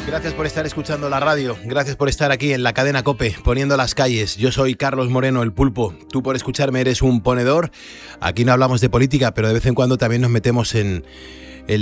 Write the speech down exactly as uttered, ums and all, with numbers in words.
Gracias por estar escuchando la radio, gracias por estar aquí en la cadena COPE, poniendo las calles. Yo soy Carlos Moreno, el Pulpo. Tú por escucharme eres un ponedor. Aquí no hablamos de política, pero de vez en cuando también nos metemos en,